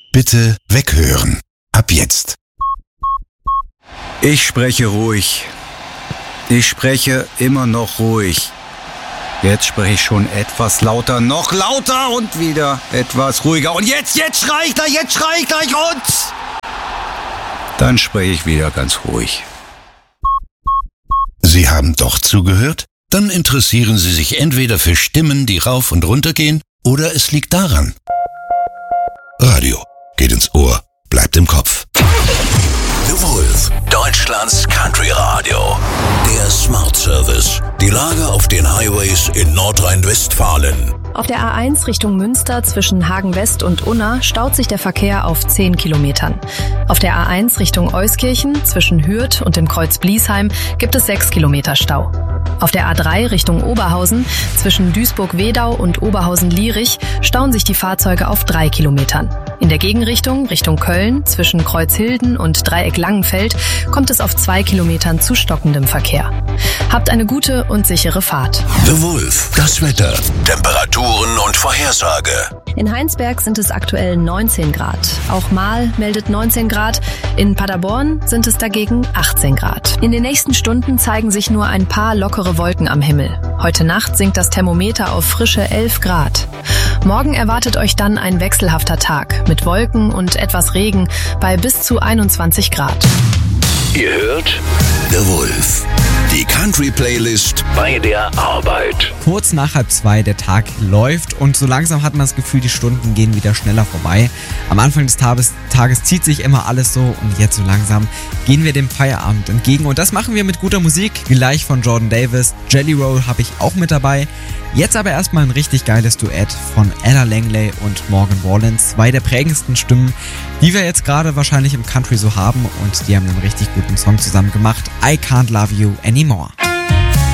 Bitte weghören. Ab jetzt. Ich spreche ruhig. Ich spreche immer noch ruhig. Jetzt spreche ich schon etwas lauter, noch lauter und wieder etwas ruhiger. Und jetzt schrei ich gleich und dann spreche ich wieder ganz ruhig. Sie haben doch zugehört? Dann interessieren Sie sich entweder für Stimmen, die rauf und runter gehen, oder es liegt daran. Radio geht ins Ohr, bleibt im Kopf. The Wolf, Deutschlands Country Radio. Der Smart Service. Die Lage auf den Highways in Nordrhein-Westfalen. Auf der A1 Richtung Münster zwischen Hagen-West und Unna staut sich der Verkehr auf 10 Kilometern. Auf der A1 Richtung Euskirchen zwischen Hürth und dem Kreuz Bliesheim gibt es 6 Kilometer Stau. Auf der A3 Richtung Oberhausen zwischen Duisburg-Wedau und Oberhausen-Lierich stauen sich die Fahrzeuge auf 3 Kilometern. In der Gegenrichtung Richtung Köln zwischen Kreuzhilden und Dreieck Langenfeld kommt es auf 2 Kilometern zu stockendem Verkehr. Habt eine gute und sichere Fahrt. The Wolf, das Wetter, Temperaturen und Vorhersage. In Heinsberg sind es aktuell 19 Grad. Auch Mahl meldet 19 Grad. In Paderborn sind es dagegen 18 Grad. In den nächsten Stunden zeigen sich nur ein paar lockere Wolken am Himmel. Heute Nacht sinkt das Thermometer auf frische 11 Grad. Morgen erwartet euch dann ein wechselhafter Tag mit Wolken und etwas Regen bei bis zu 21 Grad. Ihr hört The Wolf, die Country-Playlist bei der Arbeit. Kurz nach 1:30, der Tag läuft und so langsam hat man das Gefühl, die Stunden gehen wieder schneller vorbei. Am Anfang des Tages zieht sich immer alles so und jetzt so langsam gehen wir dem Feierabend entgegen. Und das machen wir mit guter Musik, gleich von Jordan Davis. Jelly Roll habe ich auch mit dabei. Jetzt aber erstmal ein richtig geiles Duett von Ella Langley und Morgan Wallen. 2 der prägendsten Stimmen, die wir jetzt gerade wahrscheinlich im Country so haben und die haben einen richtig guten Song zusammen gemacht. I Can't Love You Anymore.